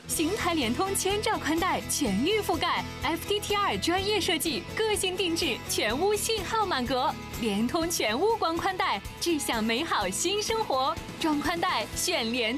邢台联通千兆宽带全域覆盖 ，FTTR 专业设计，个性定制，全屋信号满格。联通全屋光宽带，志向美好新生活。装宽带选联通。